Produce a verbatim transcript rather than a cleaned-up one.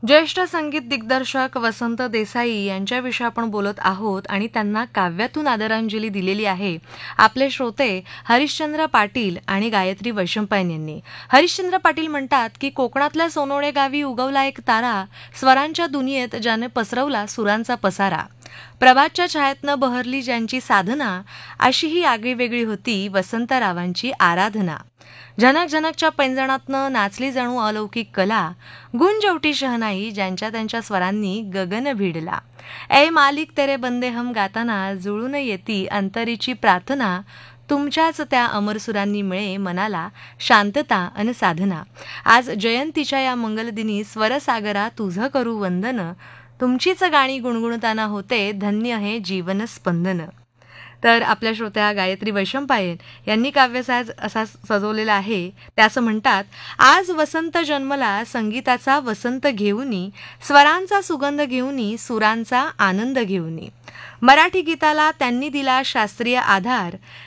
ज्येष्ठ संगीत दिग्दर्शक वसंत देसाई यांच्याविषयी आपण बोलत आहोत आणि त्यांना काव्यातून आदरांजली दिलेली आहे आपले श्रोते हरिश्चंद्र पाटील आणि गायत्री वैशंपायन यांनी. हरिश्चंद्र पाटील म्हणतात की कोकणातल्या सोनोडे गावी उगवला एक तारा, स्वरांच्या दुनियेत ज्याने पसरवला सुरांचा पसारा. प्रभातच्या छायेतनं बहरली ज्यांची साधना, अशी ही आगळीवेगळी होती वसंतरावांची आराधना. जनक जनकच्या पैंजणातनं नाचली जणू अलौकिक कला, गुंजवटी शहनाई ज्यांच्या त्यांच्या स्वरांनी गगन भिडला. ए मालिक तेरे बंदे हम गाताना जुळून येती अंतरीची प्रार्थना, तुमच्याच त्या अमरसुरांनी मिळे मनाला शांतता अन साधना. आज जयंतीच्या या मंगलदिनी स्वरसागरा तुझं करू वंदन, तुमचीच गाणी गुणगुणताना होते धन्य हे जीवन स्पंदन. तर आपल्या श्रोत्या गायत्री वैशंपायन यांनी काव्यसाज असा सजवलेला आहे. त्या असं म्हणतात, आज वसंत जन्मला संगीताचा वसंत घेऊनी, स्वरांचा सुगंध घेऊनी, सुरांचा आनंद घेऊनी. मराठी गीताला त्यांनी दिला शास्त्रीय आधार,